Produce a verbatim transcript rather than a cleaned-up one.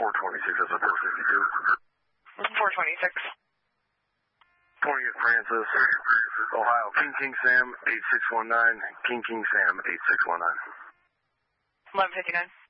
four twenty-six, that's a four fifty-two. four twenty-six. twentieth Francis, Ohio, King King Sam, eight six one nine, King King Sam, eight six one nine. eleven fifty-nine.